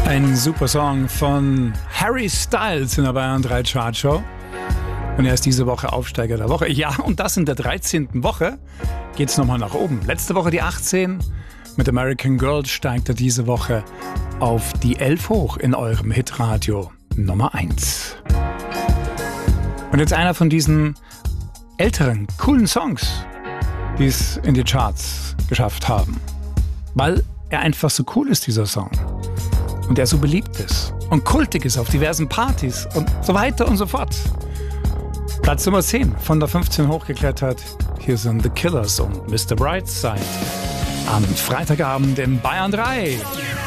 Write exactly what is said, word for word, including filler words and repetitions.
Ein super Song von Harry Styles in der Bayern drei Chartshow. Und er ist diese Woche Aufsteiger der Woche. Ja, und das in der dreizehnten Woche geht es nochmal nach oben. Letzte Woche die achtzehn. Mit American Girl steigt er diese Woche auf die elf hoch in eurem Hitradio Nummer eins. Und jetzt einer von diesen älteren, coolen Songs, die es in die Charts geschafft haben. Weil er einfach so cool ist, dieser Song. Und er so beliebt ist und kultig ist auf diversen Partys und so weiter und so fort. Platz Nummer zehn, von der fünfzehn hochgeklettert. Hier sind The Killers und Mister Brightside. Am Freitagabend in Bayern drei.